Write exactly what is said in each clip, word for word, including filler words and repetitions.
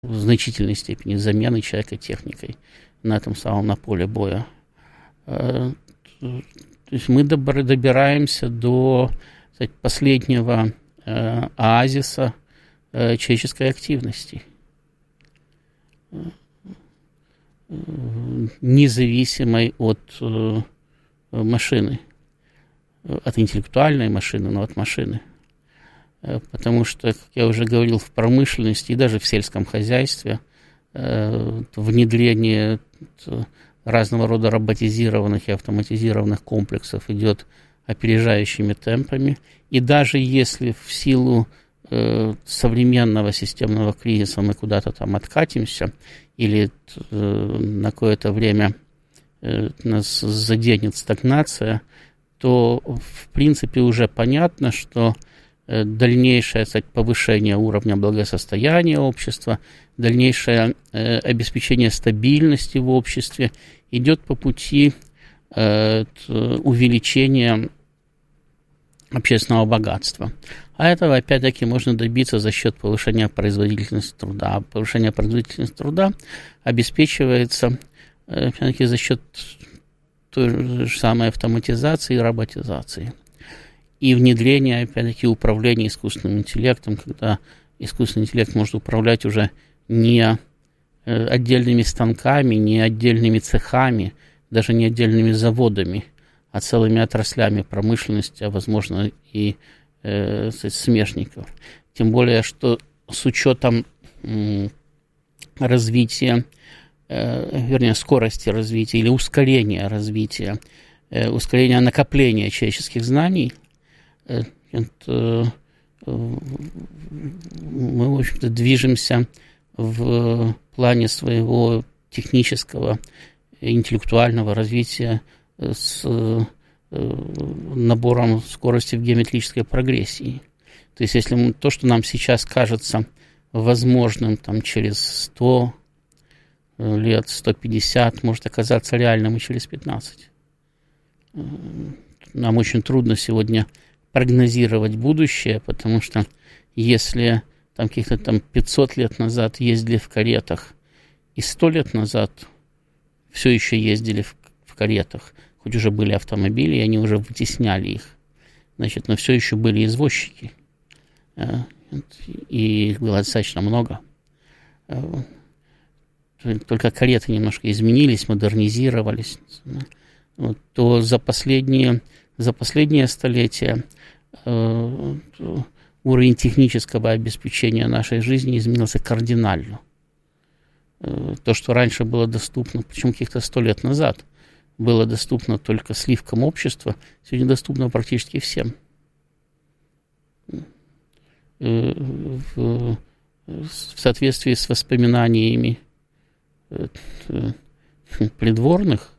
в значительной степени замены человека техникой на этом самом на поле боя. То есть мы добираемся до, кстати, последнего оазиса человеческой активности, независимой от машины, от интеллектуальной машины, но от машины. Потому что, как я уже говорил, в промышленности и даже в сельском хозяйстве внедрение разного рода роботизированных и автоматизированных комплексов идет опережающими темпами. И даже если в силу э, современного системного кризиса мы куда-то там откатимся или э, на какое-то время э, нас заденет стагнация, то в принципе уже понятно, что э, дальнейшее, кстати, повышение уровня благосостояния общества, дальнейшее э, обеспечение стабильности в обществе идет по пути э, увеличения общественного богатства. А этого, опять-таки, можно добиться за счет повышения производительности труда. А повышение производительности труда обеспечивается, опять-таки, за счет той же самой автоматизации и роботизации. И внедрения, опять-таки, управления искусственным интеллектом, когда искусственный интеллект может управлять уже не отдельными станками, не отдельными цехами, даже не отдельными заводами, а целыми отраслями промышленности, а возможно и э, смешников. Тем более, что с учетом э, развития, э, вернее, скорости развития или ускорения развития, э, ускорения накопления человеческих знаний, э, э, мы, в общем-то, движемся в плане своего технического, интеллектуального развития с набором скорости в геометрической прогрессии. То есть, если мы, то, что нам сейчас кажется возможным там, через сто лет, сто пятьдесят, может оказаться реальным и через пятнадцать. Нам очень трудно сегодня прогнозировать будущее, потому что если там каких-то там пятьсот лет назад ездили в каретах, и сто лет назад все еще ездили в, в каретах, хоть уже были автомобили, и они уже вытесняли их, значит, но все еще были извозчики, и их было достаточно много. Только кареты немножко изменились, модернизировались, то за последние, за последние столетия уровень технического обеспечения нашей жизни изменился кардинально. То, что раньше было доступно, причем каких-то сто лет назад, было доступно только сливкам общества, сегодня доступно практически всем. В, в соответствии с воспоминаниями придворных,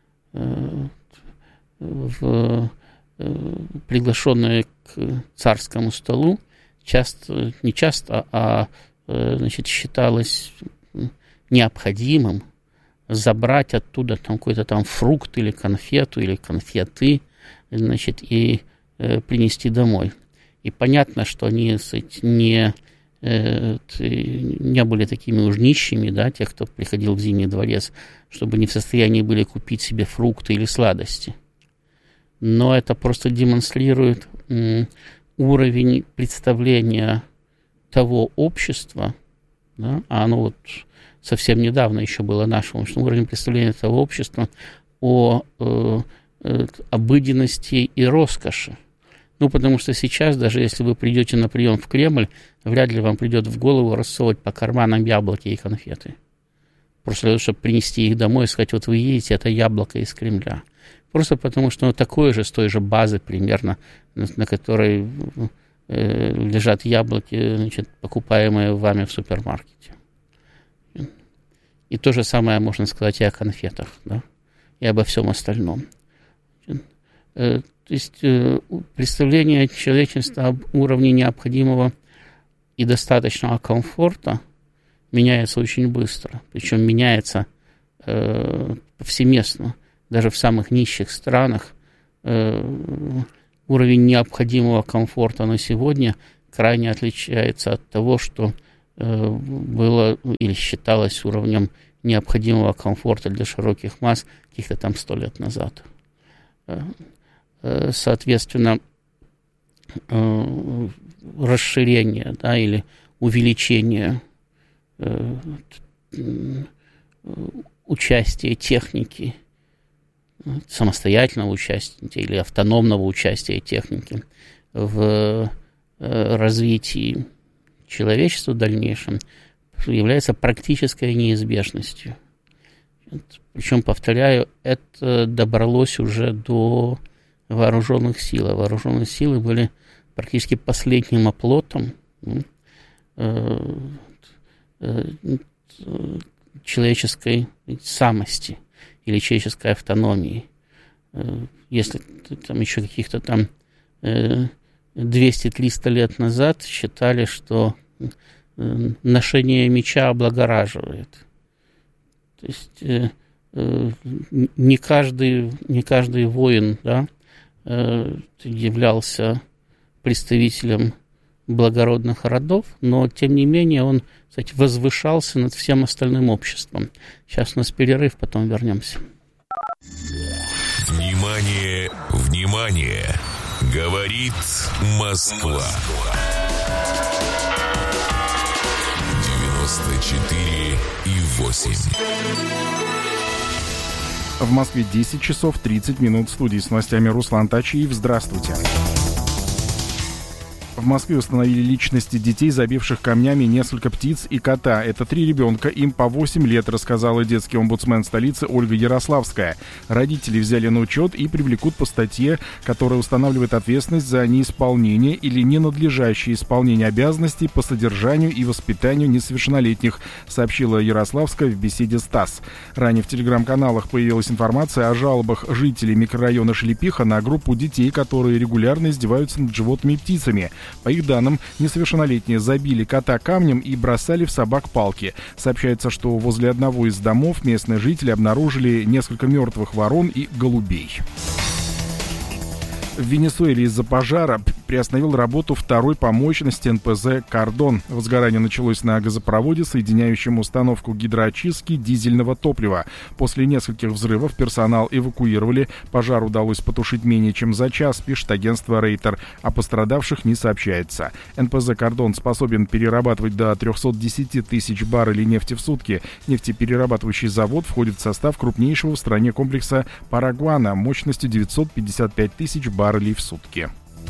в, приглашенные к царскому столу, часто, не часто, а значит, считалось необходимым забрать оттуда там какой-то там фрукт или конфету, или конфеты, значит, и э, принести домой. И понятно, что они, кстати, не, э, не были такими уж нищими, да, те, кто приходил в Зимний дворец, чтобы не в состоянии были купить себе фрукты или сладости. Но это просто демонстрирует м, уровень представления того общества, да, а оно вот совсем недавно еще было нашим, что уровень представления того общества о э, э, обыденности и роскоши. Ну, потому что сейчас, даже если вы придете на прием в Кремль, вряд ли вам придет в голову рассовывать по карманам яблоки и конфеты. Просто для того, чтобы принести их домой и сказать, вот вы едете, это яблоко из Кремля. Просто потому, что оно такое же, с той же базы примерно, на которой э, лежат яблоки, значит, покупаемые вами в супермаркете. И то же самое можно сказать и о конфетах, да, и обо всем остальном. То есть представление человечества об уровне необходимого и достаточного комфорта меняется очень быстро. Причем меняется повсеместно. Даже в самых нищих странах уровень необходимого комфорта на сегодня крайне отличается от того, что было или считалось уровнем необходимого комфорта для широких масс каких-то там сто лет назад. Соответственно, расширение, да, или увеличение участия техники, самостоятельного участия или автономного участия техники в развитии человечества в дальнейшем является практической неизбежностью. Причем, повторяю, это добралось уже до вооруженных сил. А вооруженные силы были практически последним оплотом человеческой самости или человеческой автономии. Если там еще каких-то там двести-триста лет назад считали, что ношение меча облагораживает. То есть э, э, не каждый, не каждый воин, да, э, являлся представителем благородных родов, но тем не менее он, кстати, возвышался над всем остальным обществом. Сейчас у нас перерыв, потом вернемся. Внимание, внимание! Говорит Москва. девяносто четыре и восемь. В Москве десять часов тридцать минут. В студии с новостями Руслан Тачиев. Здравствуйте. В Москве установили личности детей, забивших камнями несколько птиц и кота. Это три ребенка, им по восемь лет, рассказала детский омбудсмен столицы Ольга Ярославская. Родители взяли на учет и привлекут по статье, которая устанавливает ответственность за неисполнение или ненадлежащее исполнение обязанностей по содержанию и воспитанию несовершеннолетних, сообщила Ярославская в беседе с ТАСС. Ранее в телеграм-каналах появилась информация о жалобах жителей микрорайона Шлепиха на группу детей, которые регулярно издеваются над животными и птицами. По их данным, несовершеннолетние забили кота камнем и бросали в собак палки. Сообщается, что возле одного из домов местные жители обнаружили несколько мертвых ворон и голубей. В Венесуэле из-за пожара приостановил работу второй по мощности эн пэ зэ «Кардон». Возгорание началось на газопроводе, соединяющем установку гидроочистки дизельного топлива. После нескольких взрывов персонал эвакуировали. Пожар удалось потушить менее чем за час, пишет агентство «Рейтер». О пострадавших не сообщается. эн пэ зэ «Кардон» способен перерабатывать до триста десять тысяч баррелей нефти в сутки. Нефтеперерабатывающий завод входит в состав крупнейшего в стране комплекса «Парагуана» мощностью девятьсот пятьдесят пять тысяч баррелей в сутки.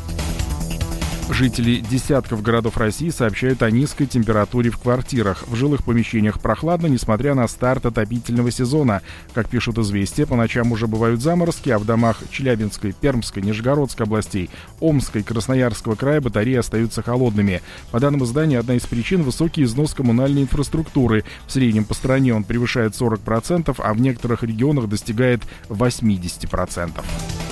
Жители десятков городов России сообщают о низкой температуре в квартирах. В жилых помещениях прохладно, несмотря на старт отопительного сезона. Как пишут «Известия», по ночам уже бывают заморозки, а в домах Челябинской, Пермской, Нижегородской областей, Омской, Красноярского края батареи остаются холодными. По данным издания, одна из причин – высокий износ коммунальной инфраструктуры. В среднем по стране он превышает сорок процентов, а в некоторых регионах достигает восемьдесят процентов.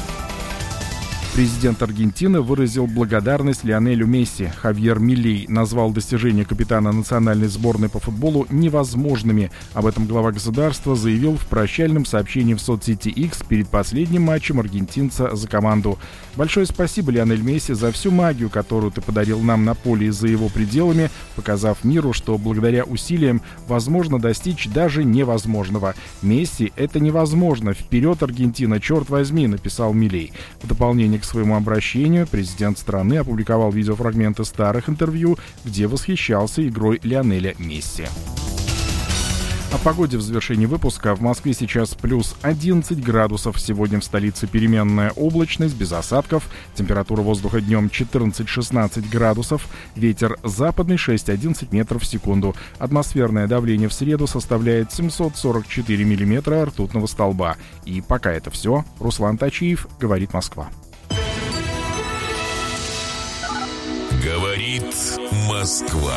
Президент Аргентины выразил благодарность Лионелю Месси. Хавьер Милей назвал достижения капитана национальной сборной по футболу невозможными. Об этом глава государства заявил в прощальном сообщении в соцсети X перед последним матчем аргентинца за команду. «Большое спасибо, Лионель Месси, за всю магию, которую ты подарил нам на поле и за его пределами, показав миру, что благодаря усилиям возможно достичь даже невозможного. Месси — это невозможно. Вперед, Аргентина, черт возьми», — написал Милей. В дополнение к своему обращению президент страны опубликовал видеофрагменты старых интервью, где восхищался игрой Лионеля Месси. О погоде в завершении выпуска. В Москве сейчас плюс одиннадцать градусов. Сегодня в столице переменная облачность, без осадков. Температура воздуха днем четырнадцать-шестнадцать градусов. Ветер западный шесть-одиннадцать метров в секунду. Атмосферное давление в среду составляет семьсот сорок четыре миллиметра ртутного столба. И пока это все. Руслан Тачиев, говорит Москва. Говорит Москва.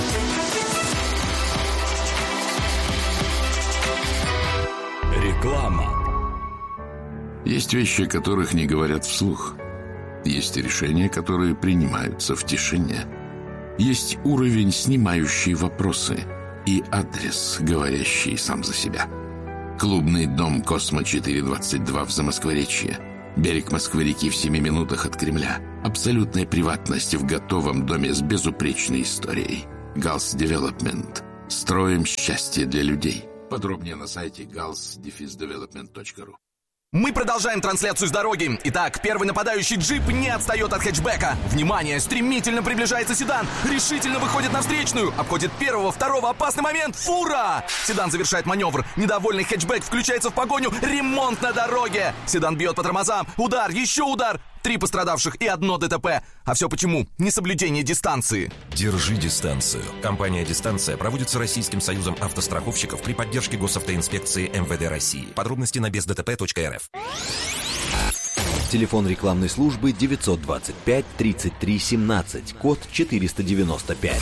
Реклама. Есть вещи, о которых не говорят вслух. Есть решения, которые принимаются в тишине. Есть уровень, снимающий вопросы, и адрес, говорящий сам за себя. Клубный дом «Космо четыре двадцать два» в Замоскворечье. Берег Москвы-реки в семи минутах от Кремля. Абсолютная приватность в готовом доме с безупречной историей. Галс Девелопмент. Строим счастье для людей. Подробнее на сайте галс девелопмент точка ру. Мы продолжаем трансляцию с дороги. Итак, первый нападающий джип не отстает от хэтчбека. Внимание, стремительно приближается седан. Решительно выходит на встречную. Обходит первого, второго, опасный момент. Фура! Седан завершает маневр. Недовольный хэтчбек включается в погоню. Ремонт на дороге. Седан бьет по тормозам. Удар, еще удар. Три пострадавших и одно ДТП. А все почему? Несоблюдение дистанции. Держи дистанцию. Компания «Дистанция» проводится Российским союзом автостраховщиков при поддержке госавтоинспекции эм вэ дэ России. Подробности на без дэ тэ пэ точка эр эф. Телефон рекламной службы девятьсот двадцать пять тридцать три семнадцать, код четыреста девяносто пять.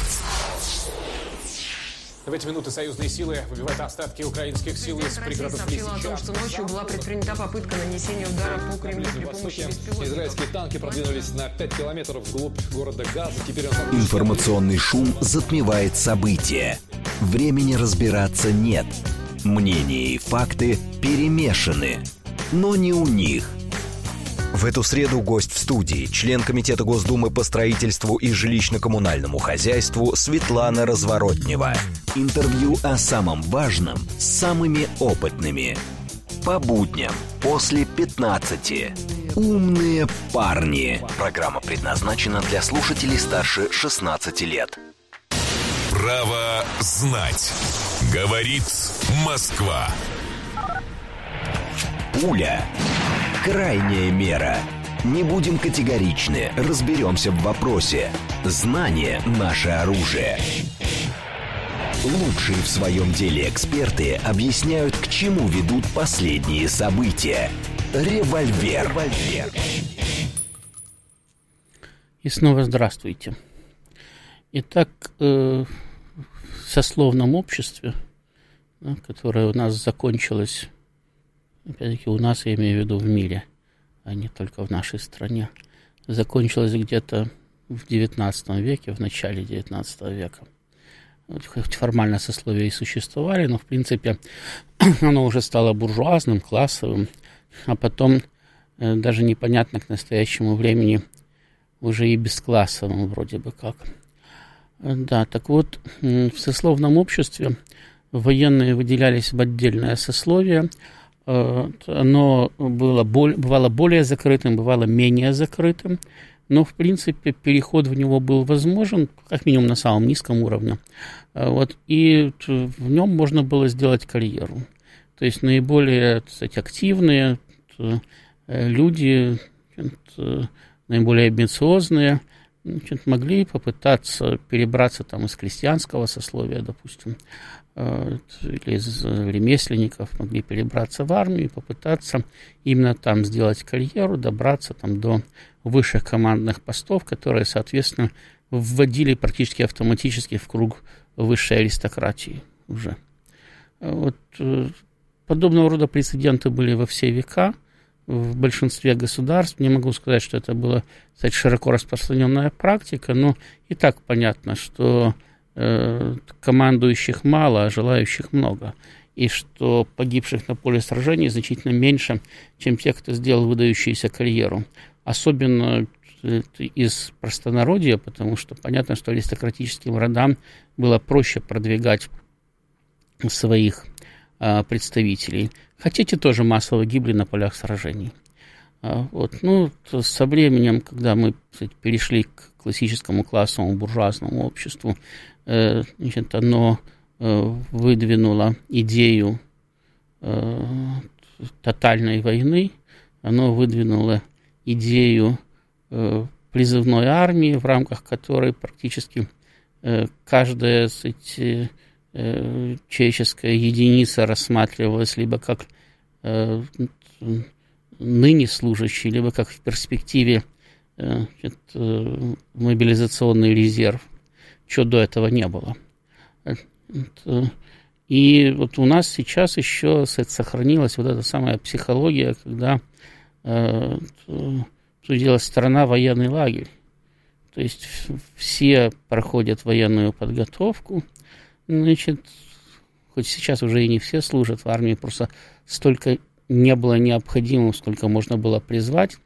В эти минуты союзные силы выбивают остатки украинских сил из пригородов Лисича. Россия сообщила о том, что ночью была предпринята попытка нанесения удара по Кремлю при помощи беспилотников. Израильские танки продвинулись на пять километров вглубь города Газа. Теперь он... Информационный шум затмевает события. Времени разбираться нет. Мнения и факты перемешаны. Но не у них. В эту среду гость в студии, член Комитета Госдумы по строительству и жилищно-коммунальному хозяйству Светлана Разворотнева. Интервью о самом важном с самыми опытными. По будням после пятнадцати. Умные парни. Программа предназначена для слушателей старше шестнадцати лет. Право знать. Говорит Москва. Пуля. Крайняя мера. Не будем категоричны, разберемся в вопросе. Знание – наше оружие. Лучшие в своем деле эксперты объясняют, к чему ведут последние события. Револьвер. Револьвер. И снова здравствуйте. Итак, э, в сословном обществе, да, которое у нас закончилось, опять-таки у нас, я имею в виду в мире, а не только в нашей стране, закончилось где-то в девятнадцатом веке, в начале девятнадцатого века. Хоть формально сословия и существовали, но в принципе оно уже стало буржуазным, классовым, а потом э, даже непонятно к настоящему времени уже и бесклассовым вроде бы как. Да, так вот, в сословном обществе военные выделялись в отдельное сословие. Оно было, бывало более закрытым, бывало менее закрытым, но, в принципе, переход в него был возможен, как минимум на самом низком уровне. Вот, и в нем можно было сделать карьеру. То есть наиболее, так сказать, активные люди, наиболее амбициозные, значит, могли попытаться перебраться там, из крестьянского сословия, допустим, или из ремесленников, могли перебраться в армию и попытаться именно там сделать карьеру, добраться там, до высших командных постов, которые, соответственно, вводили практически автоматически в круг высшей аристократии уже. Вот, подобного рода прецеденты были во все века, в большинстве государств. Не могу сказать, что это была, кстати, широко распространенная практика, но и так понятно, что э, командующих мало, а желающих много, и что погибших на поле сражений значительно меньше, чем тех, кто сделал выдающуюся карьеру. Особенно из простонародья, потому что понятно, что аристократическим родам было проще продвигать своих э, представителей. Хотя те тоже массово гибли на полях сражений. А, вот, ну, со временем, когда мы, кстати, перешли к классическому классовому буржуазному обществу, э, значит, оно э, выдвинуло идею э, тотальной войны, оно выдвинуло идею э, призывной армии, в рамках которой практически э, каждая, кстати, человеческая единица рассматривалась либо как э, ныне служащий, либо как в перспективе э, э, мобилизационный резерв, чего до этого не было. И вот у нас сейчас еще сохранилась вот эта самая психология, когда э, делает страна военный лагерь. То есть все проходят военную подготовку. Значит, хоть сейчас уже и не все служат в армии, просто столько не было необходимым, сколько можно было призвать.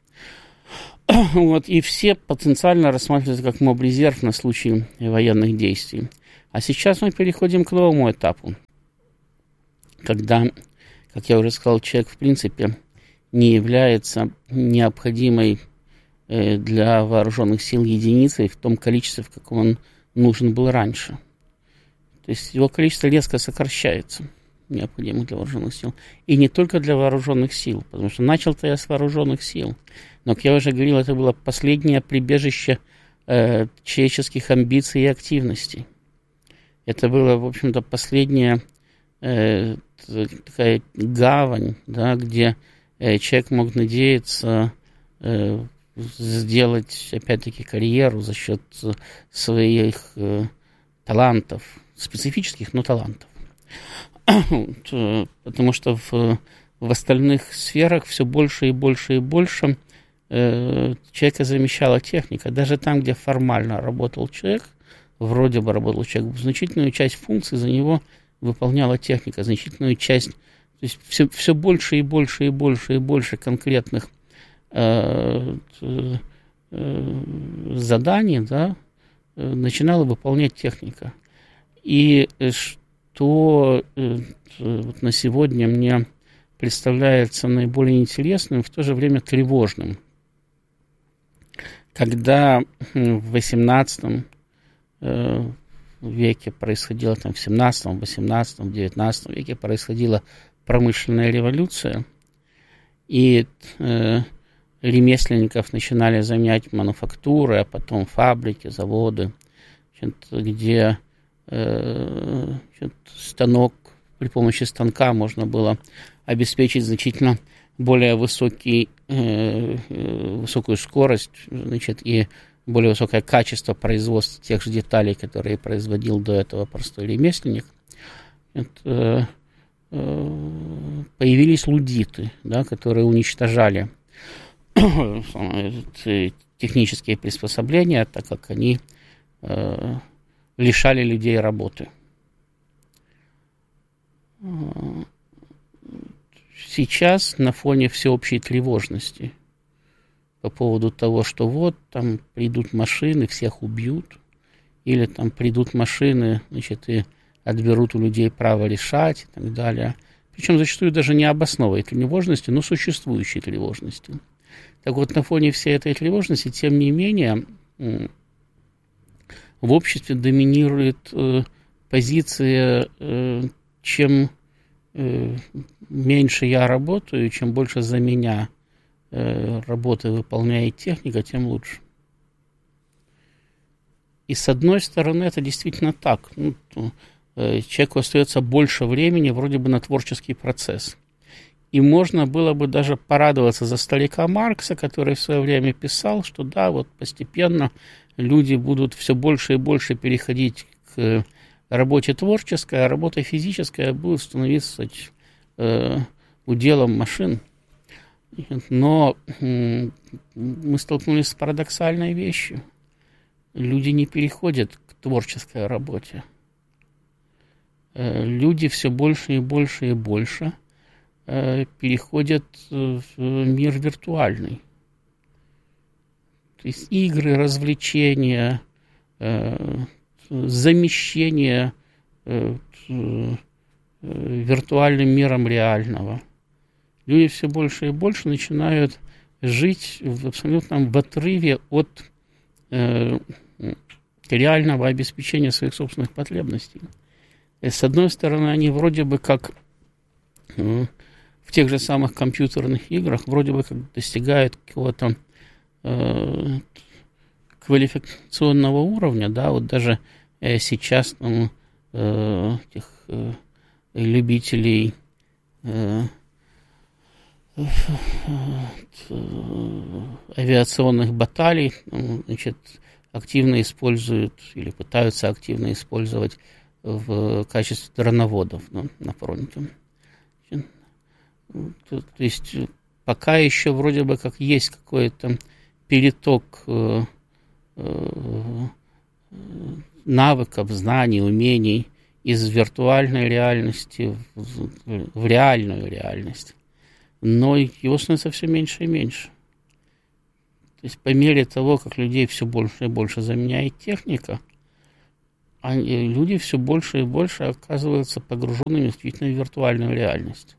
Вот, и все потенциально рассматриваются как мобрезерв на случай военных действий. А сейчас мы переходим к новому этапу, когда, как я уже сказал, человек, в принципе, не является необходимой э, для вооруженных сил единицей в том количестве, в каком он нужен был раньше. То есть его количество резко сокращается, необходимых для вооруженных сил. И не только для вооруженных сил, потому что начал-то я с вооруженных сил. Но, как я уже говорил, это было последнее прибежище э, человеческих амбиций и активностей. Это было, в общем-то, последняя э, такая гавань, да, где э, человек мог надеяться э, сделать, опять-таки, карьеру за счет своих э, талантов, специфических, но талантов. Потому что в, в остальных сферах все больше и больше и больше э, человека замещала техника. Даже там, где формально работал человек, вроде бы работал человек, значительную часть функций за него выполняла техника, значительную часть, то есть все, все больше и больше и больше и больше конкретных э, э, заданий, да, э, начинала выполнять техника. И что э, вот на сегодня мне представляется наиболее интересным, в то же время тревожным. Когда в восемнадцатом веке происходило, там, в семнадцатом, восемнадцатом, девятнадцатом веке происходила промышленная революция, и э, ремесленников начинали заменять мануфактуры, а потом фабрики, заводы, где э, станок, при помощи станка можно было обеспечить значительно более высокий, э, высокую скорость, значит, и более высокое качество производства тех же деталей, которые производил до этого простой ремесленник. Это, э, появились лудиты, да, которые уничтожали технические приспособления, так как они э, лишали людей работы. Сейчас на фоне всеобщей тревожности по поводу того, что вот там придут машины, всех убьют, или там придут машины, значит, и отберут у людей право решать и так далее. Причем зачастую даже не обоснованной тревожностью, но существующей тревожностью. Так вот, на фоне всей этой тревожности, тем не менее, в обществе доминирует э, позиция, э, чем э, меньше я работаю, чем больше за меня работы выполняет техника, тем лучше. И с одной стороны, это действительно так. Ну, человеку остается больше времени вроде бы на творческий процесс. И можно было бы даже порадоваться за старика Маркса, который в свое время писал, что да, вот постепенно люди будут все больше и больше переходить к работе творческой, а работа физическая будет становиться э, уделом машин. Но мы столкнулись с парадоксальной вещью. Люди не переходят к творческой работе. Люди все больше и больше и больше переходят в мир виртуальный. То есть игры, развлечения, замещение виртуальным миром реального. Люди все больше и больше начинают жить в абсолютном в отрыве от э, реального обеспечения своих собственных потребностей. И с одной стороны, они вроде бы как э, в тех же самых компьютерных играх вроде бы как достигают какого-то э, квалификационного уровня, да, вот даже э, сейчас там, э, этих э, любителей э, авиационных баталий, значит, активно используют или пытаются активно использовать в качестве дроноводов, да, на фронте. То, то есть пока еще вроде бы как есть какой-то переток э, э, навыков, знаний, умений из виртуальной реальности в, в реальную реальность. Но его становится все меньше и меньше. То есть по мере того, как людей все больше и больше заменяет техника, они, люди все больше и больше оказываются погруженными действительно в виртуальную реальность.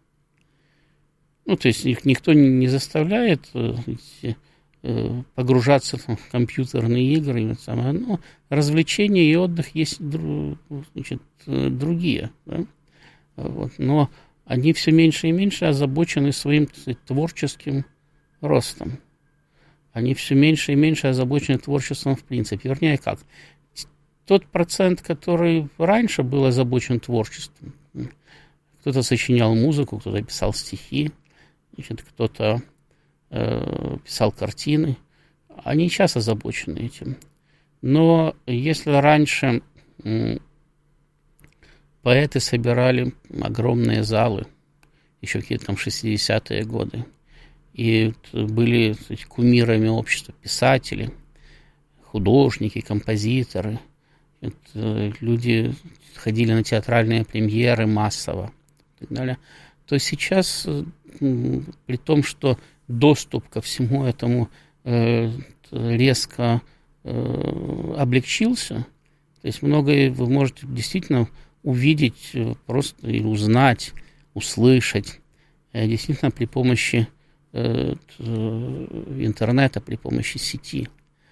Ну, то есть их никто не заставляет погружаться в компьютерные игры, но развлечения и отдых есть, значит, другие. Да? Вот. Но они все меньше и меньше озабочены своим, так сказать, творческим ростом. Они все меньше и меньше озабочены творчеством в принципе. Вернее, как? Тот процент, который раньше был озабочен творчеством, кто-то сочинял музыку, кто-то писал стихи, значит, кто-то э, писал картины, они сейчас озабочены этим. Но если раньше э, поэты собирали огромные залы, еще какие-то там шестидесятые годы, и были, кстати, кумирами общества писатели, художники, композиторы, это, люди ходили на театральные премьеры массово и так далее, то сейчас, при том, что доступ ко всему этому э, резко э, облегчился, то есть многое вы можете действительно увидеть просто и узнать, услышать, э, действительно при помощи э, интернета, при помощи сети.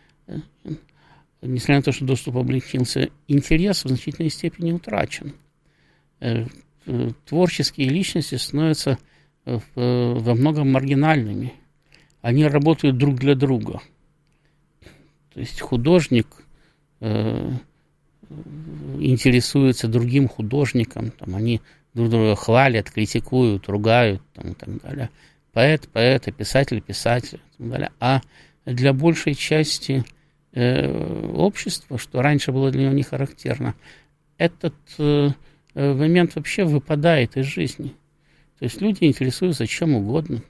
Несмотря на то, что доступ облегчился, интерес в значительной степени утрачен. Э, творческие личности становятся в, во многом маргинальными. Они работают друг для друга. То есть художник э, интересуется другим художником, там, они друг друга хвалят, критикуют, ругают там, и так далее. Поэт, поэт, писатель, писатель и так далее. А для большей части э, общества, что раньше было для него не характерно, этот э, момент вообще выпадает из жизни. То есть люди интересуются чем угодно.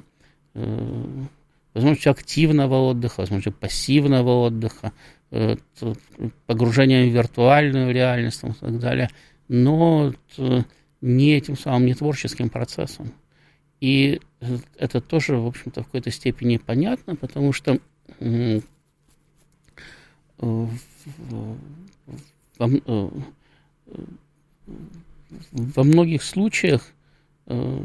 Э, возможно, активного отдыха, возможно, пассивного отдыха, э, погружения в виртуальную реальность и так далее, но э, не этим самым, не творческим процессом. И это тоже, в общем-то, в какой-то степени понятно, потому что э, э, э, во многих случаях э,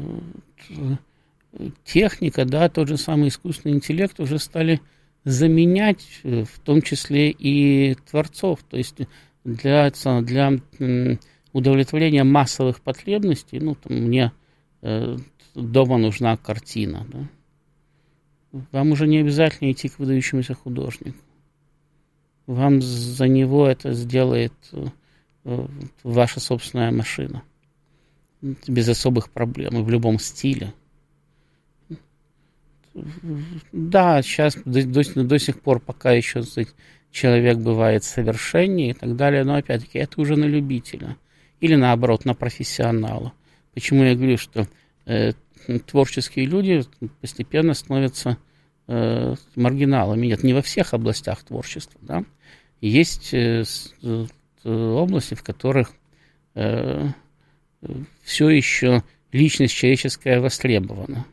техника, да, тот же самый искусственный интеллект уже стали заменять, в том числе и творцов. То есть для, для удовлетворения массовых потребностей, ну, там, мне э, дома нужна картина, да. Вам уже не обязательно идти к выдающемуся художнику. Вам за него это сделает э, ваша собственная машина. Без особых проблем и в любом стиле. Да, сейчас до, до, до сих пор пока еще, сказать, человек бывает совершеннее и так далее, но опять-таки это уже на любителя. Или наоборот, на профессионала. Почему я говорю, что э, творческие люди постепенно становятся э, маргиналами. Нет, не во всех областях творчества. Да? Есть э, э, области, в которых э, все еще личность человеческая востребована.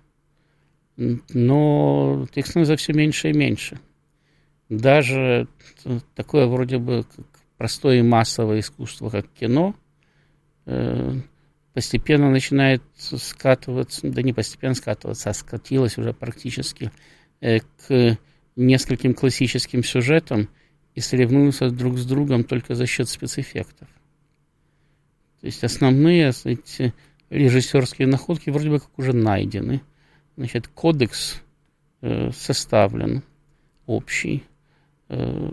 Но их становится все меньше и меньше. Даже такое вроде бы простое и массовое искусство, как кино, постепенно начинает скатываться, да не постепенно скатываться, а скатилось уже практически к нескольким классическим сюжетам и соревнуются друг с другом только за счет спецэффектов. То есть основные эти режиссерские находки вроде бы как уже найдены. Значит, кодекс э, составлен общий. Э,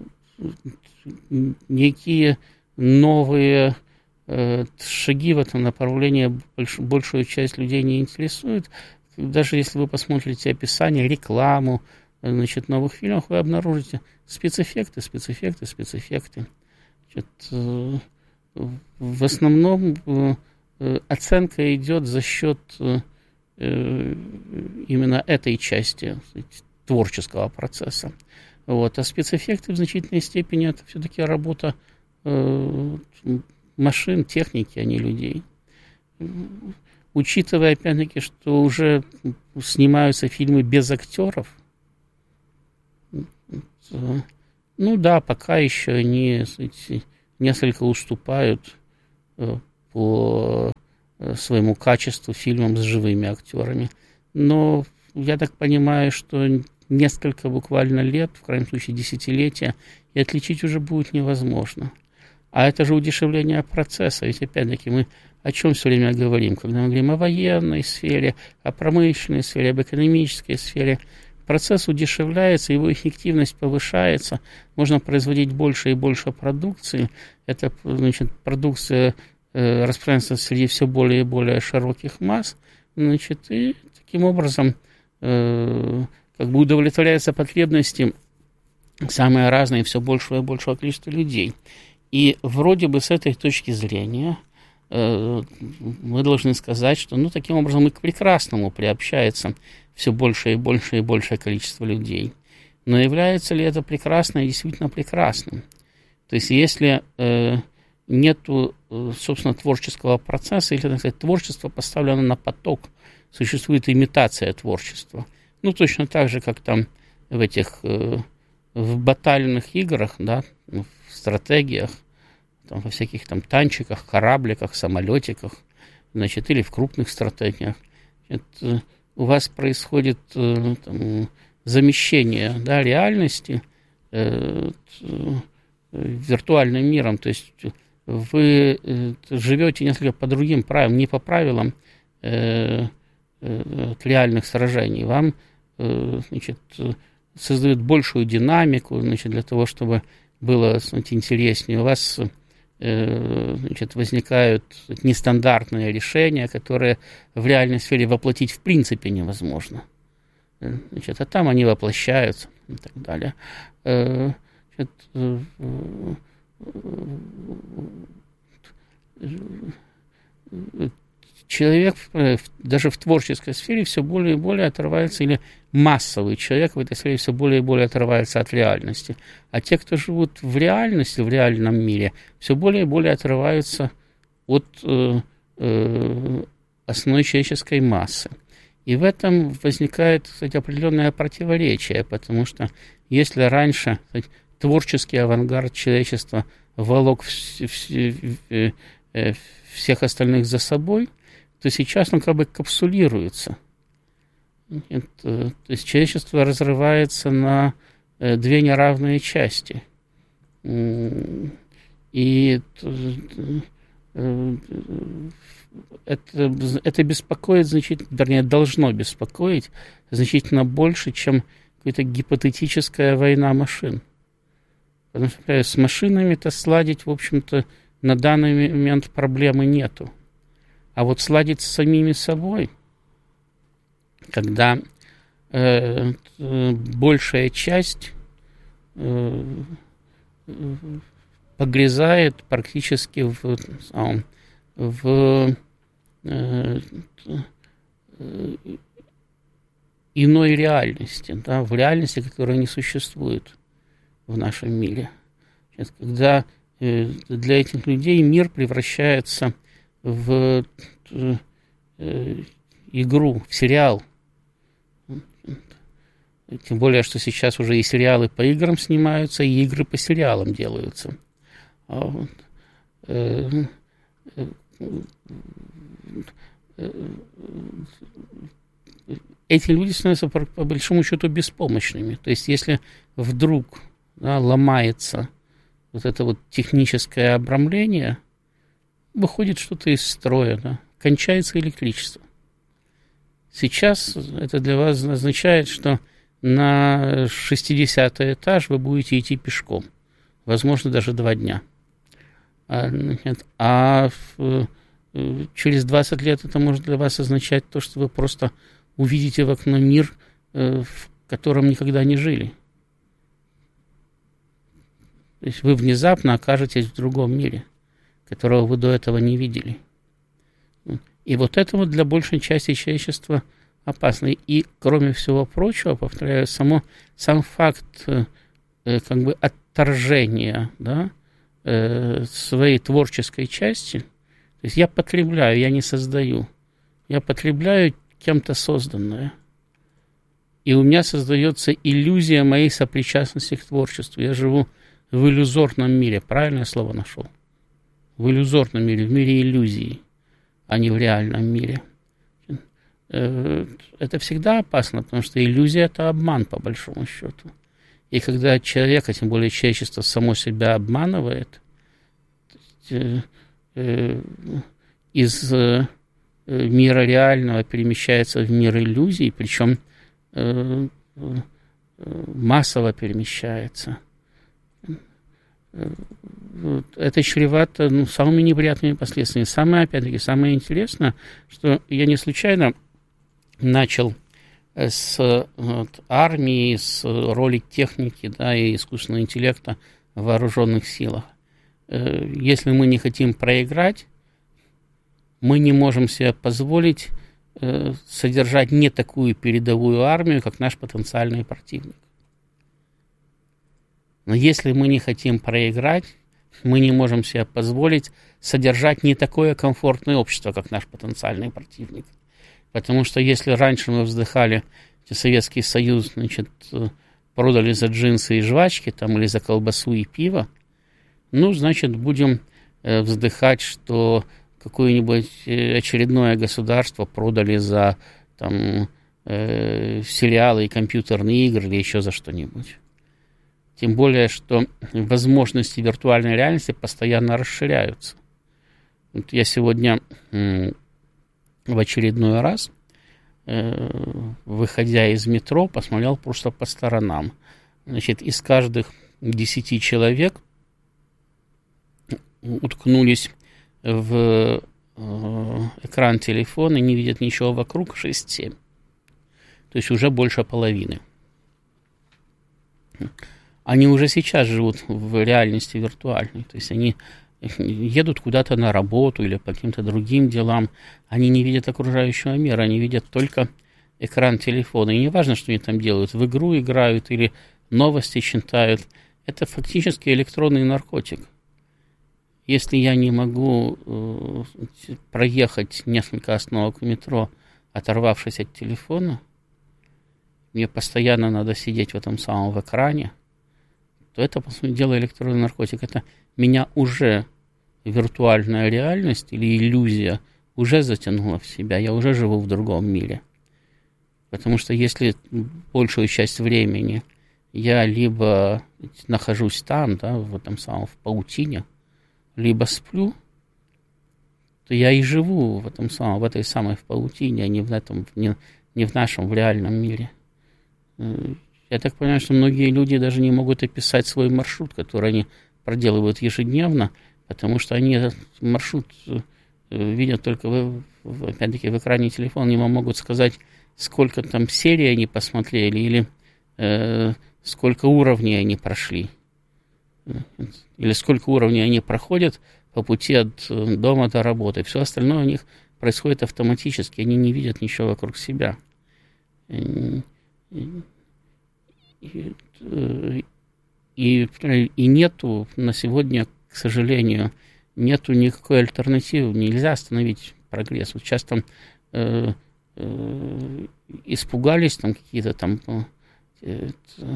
некие новые э, шаги в этом направлении больш, большую часть людей не интересуют. Даже если вы посмотрите описание, рекламу, значит, новых фильмов, вы обнаружите спецэффекты, спецэффекты, спецэффекты. Значит, э, в основном э, оценка идет за счет э, именно этой части творческого процесса. Вот. А спецэффекты в значительной степени это все-таки работа э, машин, техники, а не людей. Учитывая, опять-таки, что уже снимаются фильмы без актеров, ну да, пока еще они, кстати, несколько уступают по своему качеству фильмам с живыми актерами. Но я так понимаю, что несколько буквально лет, в крайнем случае десятилетия, и отличить уже будет невозможно. А это же удешевление процесса. Ведь опять-таки мы о чем все время говорим? Когда мы говорим о военной сфере, о промышленной сфере, об экономической сфере, процесс удешевляется, его эффективность повышается, можно производить больше и больше продукции. Эта, значит, продукция э, распространяется среди все более и более широких масс, значит, и таким образом э, как бы удовлетворяются потребности самые разные, все большего и большего количества людей. И вроде бы с этой точки зрения э, мы должны сказать, что ну, таким образом и к прекрасному приобщается все больше и больше и большее количество людей. Но является ли это прекрасным действительно прекрасным? То есть если э, нет, собственно, творческого процесса, или, так сказать, творчество поставлено на поток, существует имитация творчества. Ну, точно так же, как там в этих... Э, в батальных играх, да, в стратегиях, там, во всяких там танчиках, корабликах, самолетиках, значит, или в крупных стратегиях, это, у вас происходит там, замещение, да, реальности э, виртуальным миром, то есть вы э, живете несколько по другим правилам, не по правилам э, э, реальных сражений, вам, э, значит, создают большую динамику, значит, для того, чтобы было, знаете, интереснее. У вас э, значит, возникают нестандартные решения, которые в реальной сфере воплотить в принципе невозможно. Значит, а там они воплощаются и так далее. Э, значит, э, э, Человек даже в творческой сфере все более и более отрывается, или массовый человек в этой сфере все более и более отрывается от реальности. А те, кто живут в реальности, в реальном мире, все более и более отрываются от э, э, основной человеческой массы. И в этом возникает, кстати, определенное противоречие, потому что если раньше, кстати, творческий авангард человечества волок вс- вс- э, э, всех остальных за собой, то сейчас он как бы капсулируется. Это, то есть человечество разрывается на э, две неравные части. И э, это, это беспокоит значительно, вернее, должно беспокоить значительно больше, чем какая-то гипотетическая война машин. Потому что, например, с машинами-то сладить, в общем-то, на данный момент проблемы нету. А вот сладить с самими собой, когда э, э, большая часть э, погрязает практически в, в э, иной реальности, да, в реальности, которая не существует в нашем мире. Сейчас, когда э, для этих людей мир превращается в э, э, игру, в сериал. Тем более, что сейчас уже и сериалы по играм снимаются, и игры по сериалам делаются. А вот, э, э, э, эти люди становятся, по, по большому счету, беспомощными. То есть, если вдруг, да, ломается вот это вот техническое обрамление, выходит что-то из строя, да, кончается электричество. Сейчас это для вас означает, что на шестидесятый этаж вы будете идти пешком, возможно, даже два дня. А, нет, а в, через двадцать лет это может для вас означать то, что вы просто увидите в окно мир, в котором никогда не жили. То есть вы внезапно окажетесь в другом мире, которого вы до этого не видели. И вот это вот для большей части человечества опасно. И, кроме всего прочего, повторяю, само, сам факт э, как бы отторжения, да, э, своей творческой части, то есть я потребляю, я не создаю, я потребляю кем-то созданное. И у меня создается иллюзия моей сопричастности к творчеству. Я живу в иллюзорном мире, правильное слово нашел, в иллюзорном мире, в мире иллюзий, а не в реальном мире. Это всегда опасно, потому что иллюзия – это обман, по большому счету. И когда человек, а тем более человечество, само себя обманывает, из мира реального перемещается в мир иллюзий, причем массово перемещается. Это чревато, ну, самыми неприятными последствиями. Самое, опять-таки, самое интересное, что я не случайно начал с вот, армии, с роли техники, да, и искусственного интеллекта в вооруженных силах. Если мы не хотим проиграть, мы не можем себе позволить содержать не такую передовую армию, как наш потенциальный противник. Но если мы не хотим проиграть, мы не можем себе позволить содержать не такое комфортное общество, как наш потенциальный противник. Потому что если раньше мы вздыхали, Советский Союз, значит, продали за джинсы и жвачки, там, или за колбасу и пиво, ну, значит, будем вздыхать, что какое-нибудь очередное государство продали за там, э, сериалы и компьютерные игры или еще за что-нибудь. Тем более, что возможности виртуальной реальности постоянно расширяются. Вот я сегодня э, в очередной раз, э, выходя из метро, посмотрел просто по сторонам. Значит, из каждых десяти человек уткнулись в э, экран телефона и не видят ничего вокруг, шесть-семь. То есть уже больше половины. Они уже сейчас живут в реальности виртуальной. То есть они едут куда-то на работу или по каким-то другим делам. Они не видят окружающего мира, они видят только экран телефона. И не важно, что они там делают, в игру играют или новости читают. Это фактически электронный наркотик. Если я не могу э, проехать несколько остановок метро, оторвавшись от телефона, мне постоянно надо сидеть в этом самом в экране, то это, по сути дела, электронный наркотик. Это меня уже виртуальная реальность или иллюзия уже затянула в себя, я уже живу в другом мире. Потому что если большую часть времени я либо нахожусь там, да, в этом самом, в паутине, либо сплю, то я и живу в этом самом, в этой самой в паутине, а не в этом, не, не в нашем, в реальном мире. Я так понимаю, что многие люди даже не могут описать свой маршрут, который они проделывают ежедневно, потому что они этот маршрут видят только, в, в, опять-таки, в экране телефона, не могут сказать, сколько там серий они посмотрели или э, сколько уровней они прошли. Или сколько уровней они проходят по пути от дома до работы. Все остальное у них происходит автоматически. Они не видят ничего вокруг себя. И, и, и, и нету на сегодня, к сожалению, нету никакой альтернативы. Нельзя остановить прогресс. Вот сейчас там э, э, испугались там какие-то там э,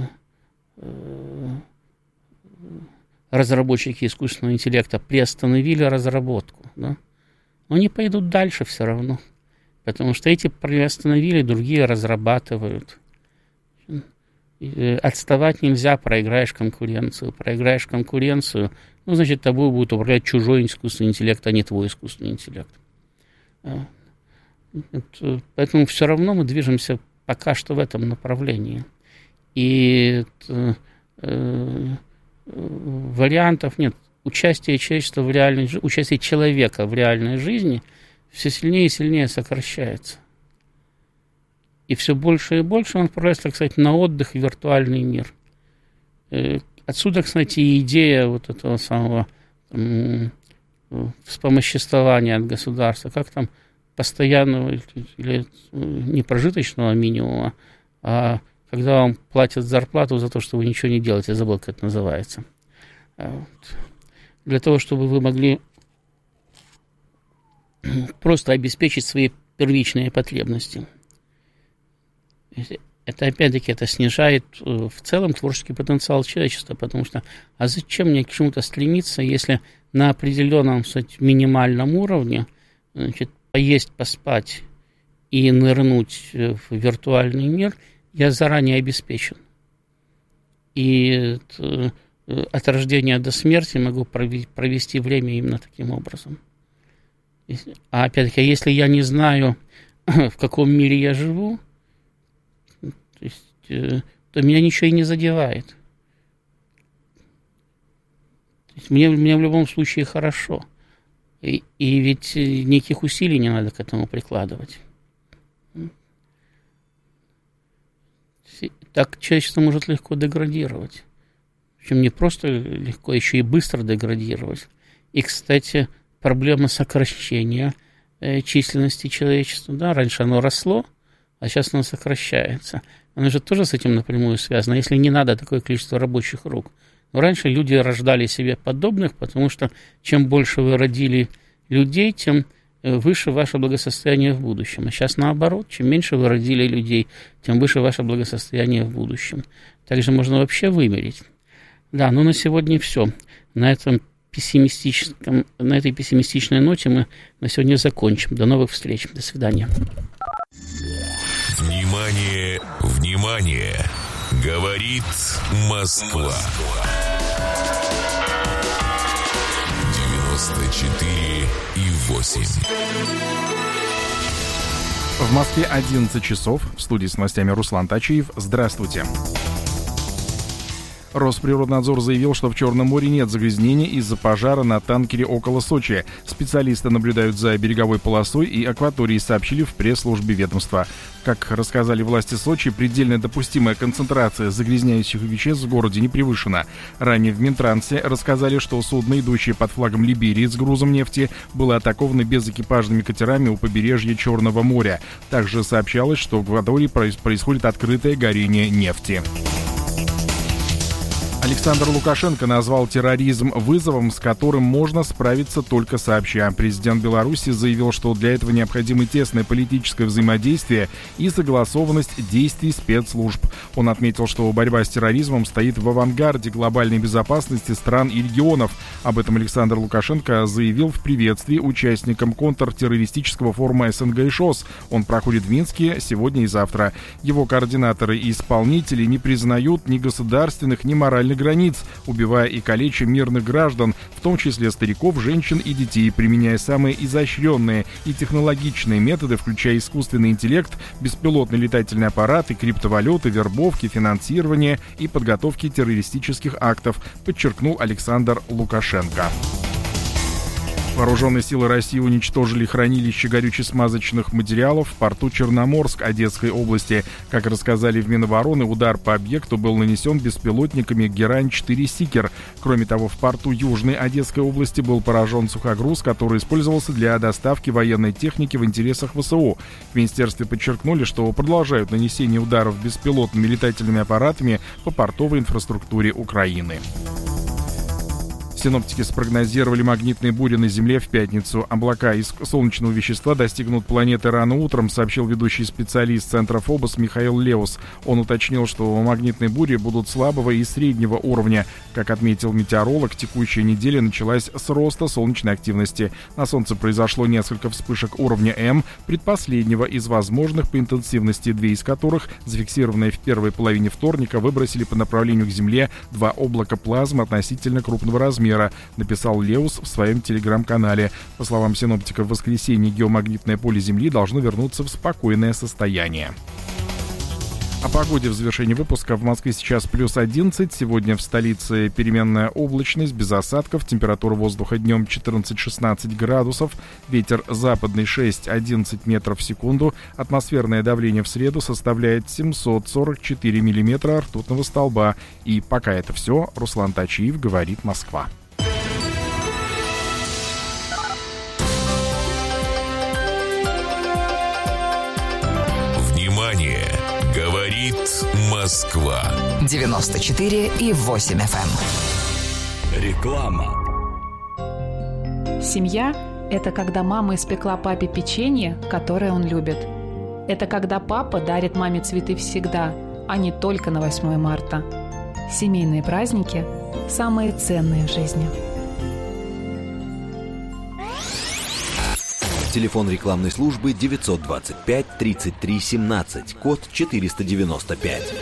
э, разработчики искусственного интеллекта приостановили разработку, да? Но они пойдут дальше все равно, потому что эти приостановили, другие разрабатывают. И отставать нельзя, проиграешь конкуренцию. Проиграешь конкуренцию, ну, значит, тобой будет управлять чужой искусственный интеллект, а не твой искусственный интеллект. Поэтому все равно мы движемся пока что в этом направлении. И вариантов нет. Участие человечества в реальной жизни, участие человека в реальной жизни все сильнее и сильнее сокращается. И все больше и больше он отправляется, так сказать, на отдых в виртуальный мир. Отсюда, кстати, идея вот этого самого м- вспомоществования от государства, как там постоянного или не прожиточного минимума, а когда вам платят зарплату за то, что вы ничего не делаете, я забыл, как это называется. Для того, чтобы вы могли просто обеспечить свои первичные потребности. это опять-таки это снижает в целом творческий потенциал человечества, потому что а зачем мне к чему-то стремиться, если на определенном, кстати, минимальном уровне, значит, поесть, поспать и нырнуть в виртуальный мир я заранее обеспечен. И от рождения до смерти могу провести время именно таким образом. А опять-таки, если я не знаю, в каком мире я живу, то, есть, то меня ничего и не задевает. То есть мне, мне в любом случае хорошо. И, и ведь никаких усилий не надо к этому прикладывать. Так человечество может легко деградировать. Причем не просто легко, еще и быстро деградировать. И, кстати, проблема сокращения э, численности человечества. Да, раньше оно росло, а сейчас оно сокращается. Оно же тоже с этим напрямую связано, если не надо такое количество рабочих рук. Но раньше люди рождали себе подобных, потому что чем больше вы родили людей, тем выше ваше благосостояние в будущем. А сейчас наоборот, чем меньше вы родили людей, тем выше ваше благосостояние в будущем. Также можно вообще вымереть. Да, ну на сегодня все. На этом пессимистическом, на этой пессимистичной ноте мы на сегодня закончим. До новых встреч. До свидания. Внимание, внимание! Говорит Москва. девяносто четыре и восемь. В Москве одиннадцать часов. В студии с новостями Руслан Тачиев. Здравствуйте. Росприроднадзор заявил, что в Черном море нет загрязнения из-за пожара на танкере около Сочи. Специалисты наблюдают за береговой полосой и акваторией, сообщили в пресс-службе ведомства. Как рассказали власти Сочи, предельно допустимая концентрация загрязняющих веществ в городе не превышена. Ранее в Минтрансе рассказали, что судно, идущее под флагом Либерии с грузом нефти, было атаковано безэкипажными катерами у побережья Черного моря. Также сообщалось, что в акватории происходит открытое горение нефти. Александр Лукашенко назвал терроризм вызовом, с которым можно справиться только сообща. Президент Беларуси заявил, что для этого необходимо тесное политическое взаимодействие и согласованность действий спецслужб. Он отметил, что борьба с терроризмом стоит в авангарде глобальной безопасности стран и регионов. Об этом Александр Лукашенко заявил в приветствии участникам контртеррористического форума СНГ и ШОС. Он проходит в Минске сегодня и завтра. Его координаторы и исполнители не признают ни государственных, ни моральных границ, убивая и калеча мирных граждан, в том числе стариков, женщин и детей, применяя самые изощренные и технологичные методы, включая искусственный интеллект, беспилотные летательные аппараты, криптовалюты, вербовки, финансирование и подготовки террористических актов, подчеркнул Александр Лукашенко. Вооруженные силы России уничтожили хранилище горюче-смазочных материалов в порту Черноморск Одесской области. Как рассказали в Минобороны, удар по объекту был нанесен беспилотниками Герань четыре «Сикер». Кроме того, в порту Южной Одесской области был поражен сухогруз, который использовался для доставки военной техники в интересах ВСУ. В министерстве подчеркнули, что продолжают нанесение ударов беспилотными летательными аппаратами по портовой инфраструктуре Украины. Синоптики спрогнозировали магнитные бури на Земле в пятницу. Облака из солнечного вещества достигнут планеты рано утром, сообщил ведущий специалист Центра ФОБОС Михаил Леус. Он уточнил, что магнитные бури будут слабого и среднего уровня. Как отметил метеоролог, текущая неделя началась с роста солнечной активности. На Солнце произошло несколько вспышек уровня М, предпоследнего из возможных по интенсивности, две из которых, зафиксированные в первой половине вторника, выбросили по направлению к Земле два облака плазмы относительно крупного размера, написал Леус в своем телеграм-канале. По словам синоптиков, в воскресенье геомагнитное поле Земли должно вернуться в спокойное состояние. О погоде в завершении выпуска. В Москве сейчас плюс одиннадцать. Сегодня в столице переменная облачность, без осадков. Температура воздуха днем четырнадцать-шестнадцать градусов. Ветер западный шесть-одиннадцать метров в секунду. Атмосферное давление в среду составляет семьсот сорок четыре миллиметра ртутного столба. И пока это все. Руслан Тачиев, говорит Москва. Внимание! Говорит Москва. девяносто четыре и восемь эф эм. Реклама. Семья – это когда мама испекла папе печенье, которое он любит. Это когда папа дарит маме цветы всегда, а не только на восьмое марта. Семейные праздники – самые ценные в жизни. Телефон рекламной службы девятьсот двадцать пять тридцать три семнадцать, код четыреста девяносто пять.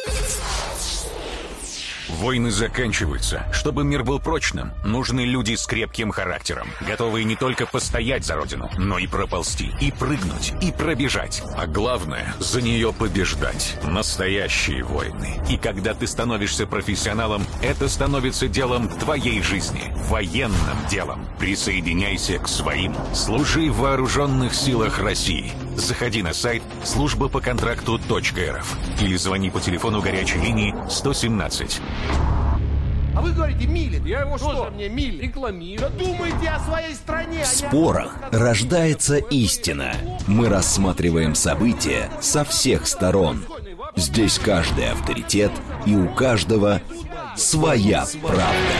Войны заканчиваются. Чтобы мир был прочным, нужны люди с крепким характером, готовые не только постоять за родину, но и проползти, и прыгнуть, и пробежать. А главное, за нее побеждать. Настоящие войны. И когда ты становишься профессионалом, это становится делом твоей жизни, военным делом. Присоединяйся к своим. Служи в вооруженных силах России. Заходи на сайт служба по контракту точка эр эф или звони по телефону горячей линии сто семнадцать. А вы говорите, Милин. Я его что? Мне Милин. Рекламирую. Да думайте о своей стране. В спорах рождается истина. Мы рассматриваем события со всех сторон. Здесь каждый авторитет, и у каждого своя правда.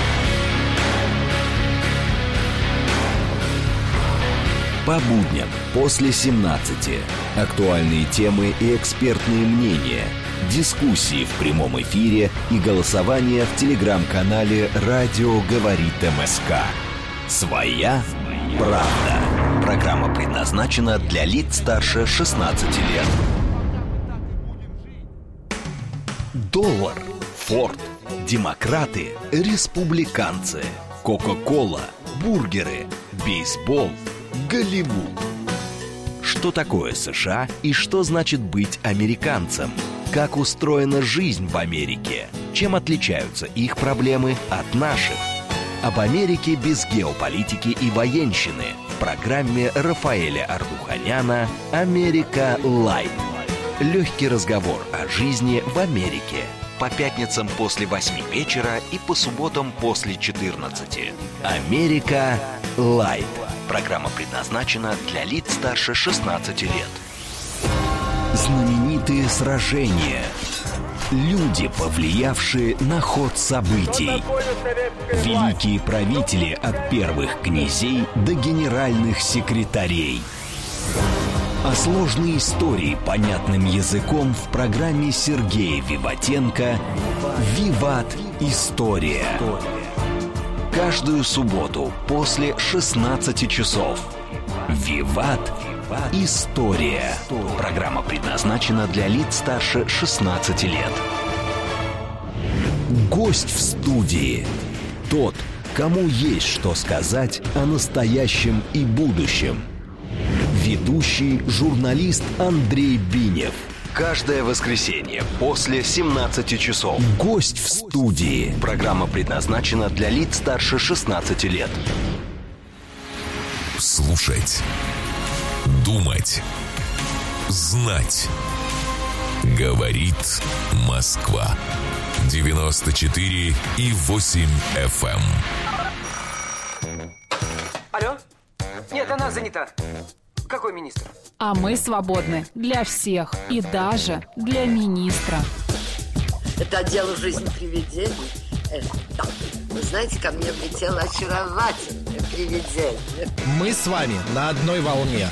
По будням после семнадцати. Актуальные темы и экспертные мнения. Дискуссии в прямом эфире и голосование в телеграм-канале «Радио говорит МСК». Своя правда. Программа предназначена для лиц старше шестнадцати лет. Доллар, Форд, демократы, республиканцы, Кока-кола, бургеры, бейсбол, Голливуд. Что такое США и что значит быть американцем? Как устроена жизнь в Америке? Чем отличаются их проблемы от наших? Об Америке без геополитики и военщины в программе Рафаэля Ардуханяна «Америка Лайт». Легкий разговор о жизни в Америке. По пятницам после восьми вечера и по субботам после четырнадцати. «Америка Лайт». Программа предназначена для лиц старше шестнадцати лет. Знаменитые сражения. Люди, повлиявшие на ход событий. Великие правители от первых князей до генеральных секретарей. О сложной истории понятным языком в программе Сергея Виватенко «Виват. История». Каждую субботу после шестнадцати часов. «Виват. История». Программа предназначена для лиц старше шестнадцати лет. Гость в студии. Тот, кому есть что сказать о настоящем и будущем. Ведущий журналист Андрей Бинев. Каждое воскресенье после семнадцати часов. Гость в студии. Программа предназначена для лиц старше шестнадцати лет. Слушать. Думать. Знать. Говорит Москва. девяносто четыре и восемь эф эм. Алло? Нет, она занята. Какой министр? А мы свободны для всех и даже для министра. Это дело жизни привидений. Э, да. Вы знаете, ко мне влетело очаровательное привидение. Мы с вами на одной волне.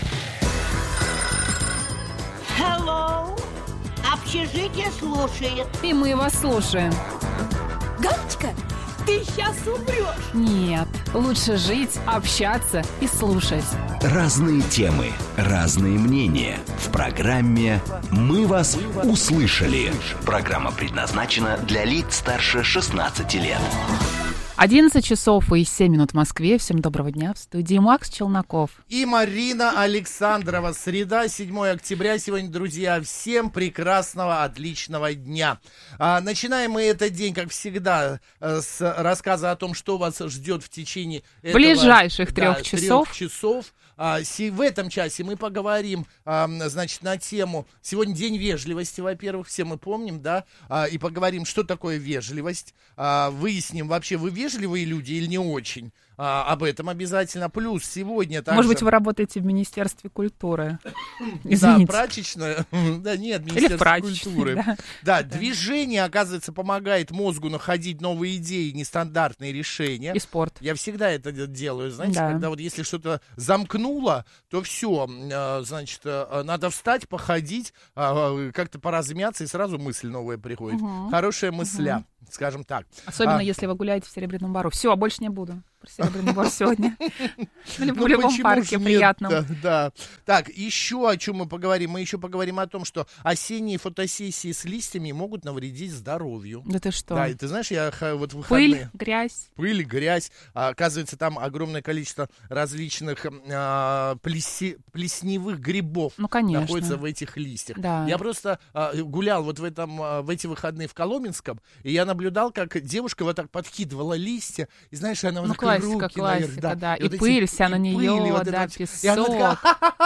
Hello. Общежитие слушает. И мы вас слушаем. Галочка, ты сейчас умрешь. Нет, лучше жить, общаться и слушать. Разные темы, разные мнения. В программе «Мы вас услышали». Программа предназначена для лиц старше шестнадцати лет. одиннадцать часов и семь минут в Москве. Всем доброго дня. В студии Макс Челноков. И Марина Александрова. Среда, седьмое октября. Сегодня, друзья, всем прекрасного, отличного дня. А, начинаем мы этот день, как всегда, с рассказа о том, что вас ждет в течение этого, ближайших да, трех часов. трех часов. А, си, в этом часе мы поговорим, а, значит, на тему. Сегодня день вежливости, во-первых, все мы помним, да, а, и поговорим, что такое вежливость. А, выясним, вообще, вы вежливы вежливые люди или не очень. А, об этом обязательно. Плюс сегодня также... Может быть, вы работаете в Министерстве культуры? Извините. Да, прачечная. Да нет, Министерство культуры. Да. Да, движение, оказывается, помогает мозгу находить новые идеи, нестандартные решения. И спорт. Я всегда это делаю, знаете, да. когда вот если что-то замкнуло, то все, значит, надо встать, походить, как-то поразмяться, и сразу мысль новая приходит. Угу. Хорошая мысля, угу. скажем так. Особенно, а... если вы гуляете в Серебряном Бару. Все, больше не буду. Про Серебряный Бар сегодня. В любом парке приятном. Да, да. Так, еще о чем мы поговорим? Мы еще поговорим о том, что осенние фотосессии с листьями могут навредить здоровью. Да ты что? Да, и ты знаешь, я вот выходные... Пыль, грязь. Пыль, грязь. А, оказывается, там огромное количество различных а, плеси... плесневых грибов ну, конечно. находится в этих листьях. Да. Я просто а, гулял вот в, этом, а, в эти выходные в Коломенском, и я наблюдал, как девушка вот так подкидывала листья, и знаешь, она вот ну, так классика, руки классика, наверх, да. да. И, и вот пыль эти, вся и на нее, пыль, вот да, это, песок.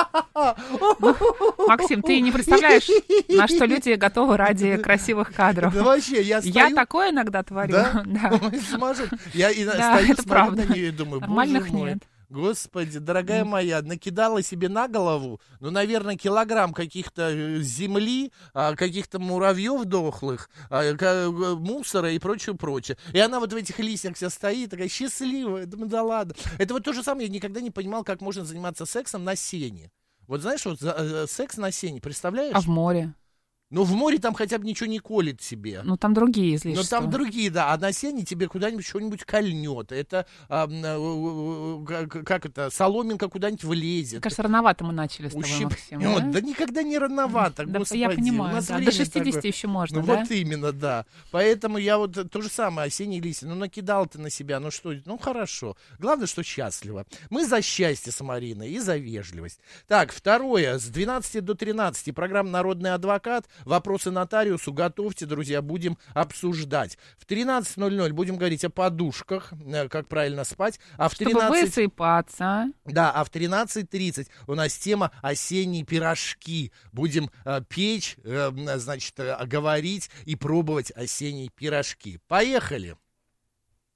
Максим, ты не представляешь, на что люди готовы ради красивых кадров. Да вообще, я стою... Я такое иногда творю. Да? Да. Я и да, стою, это смотрю правда. на нее и думаю, нормальных боже мой. нет. Господи, дорогая моя, накидала себе на голову, ну, наверное, килограмм каких-то земли, каких-то муравьев дохлых, мусора и прочее, прочее. И она вот в этих листьях вся стоит, такая счастливая. Думаю, да ладно. Это вот то же самое, я никогда не понимал, как можно заниматься сексом на сене. Вот знаешь, вот секс на сене, представляешь? А в море? Ну, в море там хотя бы ничего не колет себе. Ну, там другие излишества. Ну, там другие, да. А на сене тебе куда-нибудь что-нибудь кольнет. Это, а, как это, соломинка куда-нибудь влезет. Мне кажется, рановато мы начали с тобой, Ущип... Максим. Да? Да? да никогда не рановато, да, господи. Я понимаю, да. До шестидесяти такое... еще можно, ну, да? Вот именно, да. Поэтому я вот то же самое, осенние листья. Ну, накидал ты на себя, ну что, ну, хорошо. Главное, что счастливо. Мы за счастье с Мариной и за вежливость. Так, второе. С двенадцати до тринадцати программа «Народный адвокат». Вопросы нотариусу готовьте, друзья, будем обсуждать. В тринадцать ноль ноль будем говорить о подушках, как правильно спать. А в тринадцать... Чтобы высыпаться. Да, а в тринадцать тридцать у нас тема «Осенние пирожки». Будем э, печь, э, значит, э, говорить и пробовать осенние пирожки. Поехали!